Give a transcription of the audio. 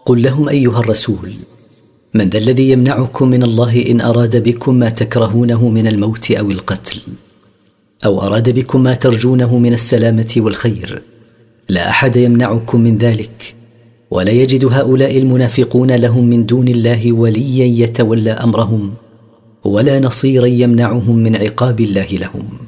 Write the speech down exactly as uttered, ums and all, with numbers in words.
قل لهم أيها الرسول: من ذا الذي يمنعكم من الله إن أراد بكم ما تكرهونه من الموت أو القتل، أو أراد بكم ما ترجونه من السلامة والخير؟ لا أحد يمنعكم من ذلك، ولا يجد هؤلاء المنافقون لهم من دون الله وليا يتولى أمرهم، ولا نصيرا يمنعهم من عقاب الله لهم.